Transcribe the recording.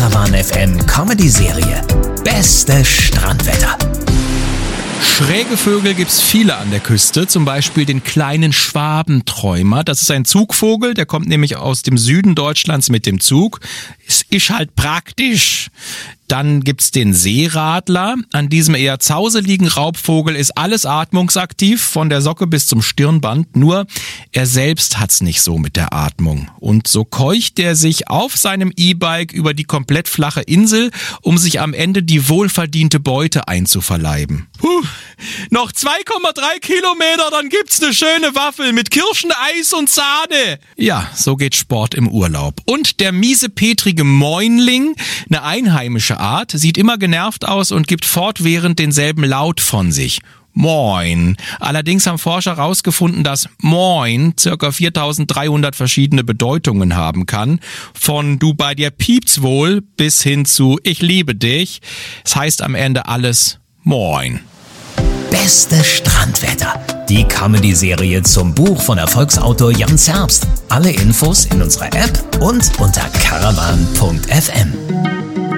Caravan FM Comedy-Serie Beste Strandwetter. Schräge Vögel gibt's viele an der Küste, zum Beispiel den kleinen Schwabenträumer. Das ist ein Zugvogel, der kommt nämlich aus dem Süden Deutschlands mit dem Zug. Es ist halt praktisch. Dann gibt's den Seeradler. An diesem eher zauseligen Raubvogel ist alles atmungsaktiv, von der Socke bis zum Stirnband. Nur er selbst hat's nicht so mit der Atmung. Und so keucht er sich auf seinem E-Bike über die komplett flache Insel, um sich am Ende die wohlverdiente Beute einzuverleiben. Noch 2,3 Kilometer, dann gibt's eine schöne Waffel mit Kirschen, Eis und Sahne. Ja, so geht Sport im Urlaub. Und der miesepetrige Mäunling, eine einheimische Art, sieht immer genervt aus und gibt fortwährend denselben Laut von sich. Moin. Allerdings haben Forscher herausgefunden, dass Moin ca. 4300 verschiedene Bedeutungen haben kann. Von du bei dir piept's wohl bis hin zu ich liebe dich. Es heißt am Ende alles Moin. Beste Strandwetter. Die Comedy-Serie zum Buch von Erfolgsautor Jan Zerbst. Alle Infos in unserer App und unter caravan.fm.